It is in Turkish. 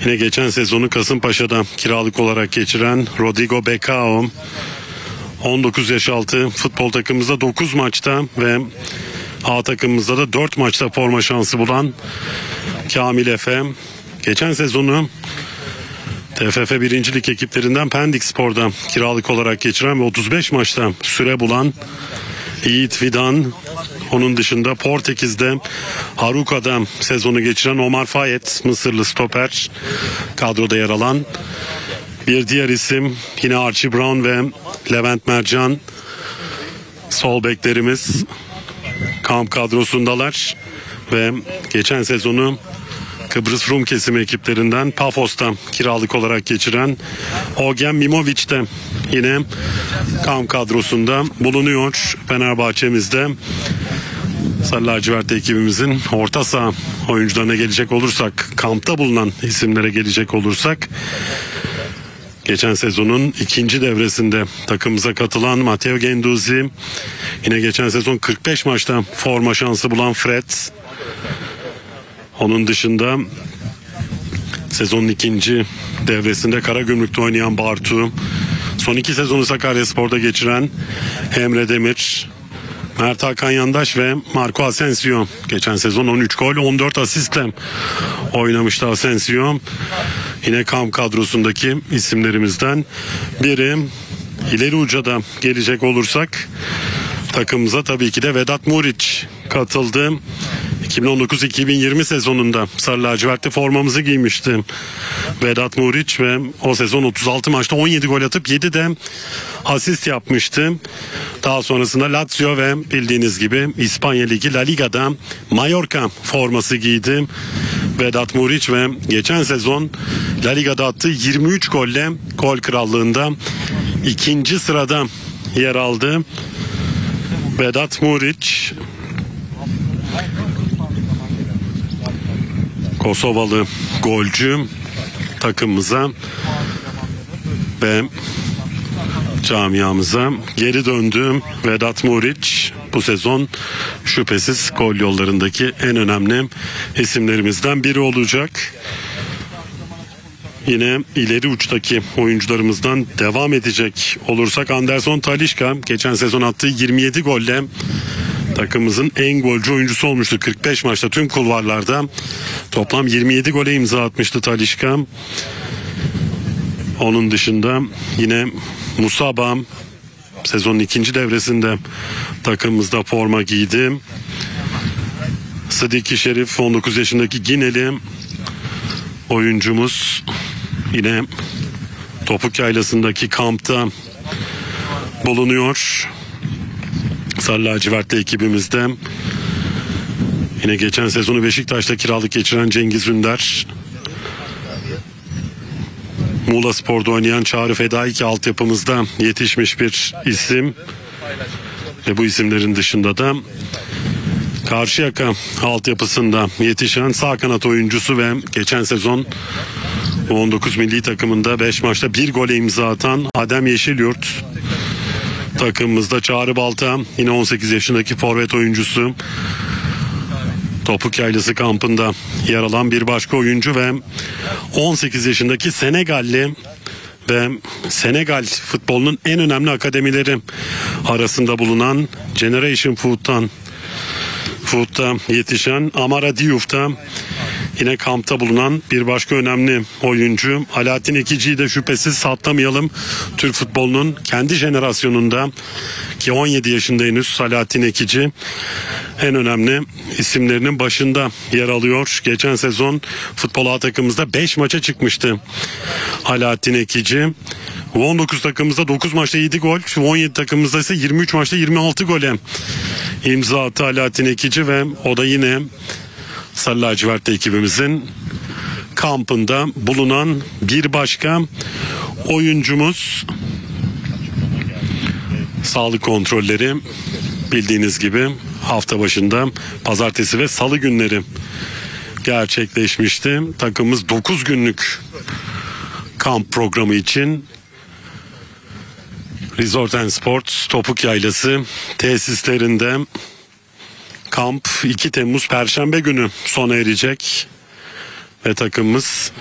Yine geçen sezonu Kasımpaşa'da kiralık olarak geçiren Rodrigo Becao 19 yaş altı futbol takımımızda 9 maçta ve A takımımızda da 4 maçta forma şansı bulan Kamil Efe. Geçen sezonu TFF 1. Lig ekiplerinden Pendik Spor'da kiralık olarak geçiren ve 35 maçta süre bulan Yiğit Vidan. Onun dışında Portekiz'de Haruka'da sezonu geçiren Omar Fayet, Mısırlı stoper, kadroda yer alan. Bir diğer isim yine Archie Brown ve Levent Mercan, sol beklerimiz kamp kadrosundalar ve geçen sezonu Kıbrıs Rum kesimi ekiplerinden Pafos'ta kiralık olarak geçiren Ogen Mimovic de yine kamp kadrosunda bulunuyor. Fenerbahçe'mizde Sarı Lacivert ekibimizin orta saha oyuncularına gelecek olursak, kampta bulunan isimlere gelecek olursak, geçen sezonun ikinci devresinde takımımıza katılan Matteo Guendouzi, yine geçen sezon 45 maçta forma şansı bulan Fred, onun dışında sezonun ikinci devresinde Karagümrük'te oynayan Bartu, son 2 sezonu Sakaryaspor'da geçiren Emre Demir, Mert Hakan Yandaş ve Marco Asensio. Geçen sezon 13 gol 14 asistle oynamıştı Asensio. Yine kamp kadrosundaki isimlerimizden biri. İleri uca da gelecek olursak takımımıza tabii ki de Vedat Muriç katıldı. 2019-2020 sezonunda Sarı Lacivert'te formamızı giymişti Vedat Muriç ve o sezon 36 maçta 17 gol atıp 7 de asist yapmıştı. Daha sonrasında Lazio ve bildiğiniz gibi İspanya Ligi La Liga'da Mallorca forması giydi Vedat Muriç ve geçen sezon La Liga'da attığı 23 golle gol krallığında ikinci sırada yer aldı Vedat Muriç. Kosovalı golcü takımımıza ve camiamıza geri döndü Vedat Muriç. Bu sezon şüphesiz gol yollarındaki en önemli isimlerimizden biri olacak. Yine ileri uçtaki oyuncularımızdan devam edecek olursak Anderson Talisca geçen sezon attığı 27 golle takımımızın en golcü oyuncusu olmuştu. 45 maçta tüm kulvarlarda toplam 27 gole imza atmıştı Talisca. Onun dışında yine Musaba sezonun ikinci devresinde takımımızda forma giydi. Sıdiki Şerif 19 yaşındaki Gineli oyuncumuz yine Topuk Yaylası'ndaki kampta bulunuyor. Sarı Lacivertli ekibimizde yine geçen sezonu Beşiktaş'ta kiralık geçiren Cengiz Ünder, Muğla Spor'da oynayan Çağrı Fedai altyapımızda yetişmiş bir isim ve bu isimlerin dışında da Karşıyaka altyapısında yetişen sağ kanat oyuncusu ve geçen sezon 19 milli takımında 5 maçta 1 gole imza atan Adem Yeşilyurt. Takımımızda Çağrı Balta yine 18 yaşındaki forvet oyuncusu. Topuk Yaylası kampında yer alan bir başka oyuncu ve 18 yaşındaki Senegalli ve Senegal futbolunun en önemli akademileri arasında bulunan Generation Foot'ta yetişen Amara Diouf'ta yine kampta bulunan bir başka önemli oyuncu. Alaaddin Ekici'yi de şüphesiz satlamayalım. Türk futbolunun kendi jenerasyonunda ki 17 yaşında henüz Alaaddin Ekici en önemli isimlerinin başında yer alıyor. Geçen sezon futbol A takımımızda 5 maça çıkmıştı Alaaddin Ekici. 19 takımımızda 9 maçta 7 gol, 17 takımımızda ise 23 maçta 26 gole imza attı Alaaddin Ekici ve o da yine Sarı Lacivertli ekibimizin kampında bulunan bir başka oyuncumuz. Sağlık kontrolleri bildiğiniz gibi hafta başında pazartesi ve salı günleri gerçekleşmişti. Takımımız 9 günlük kamp programı için Resort and Sports Topuk Yaylası tesislerinde kamp 2 Temmuz Perşembe günü sona erecek ve takımımız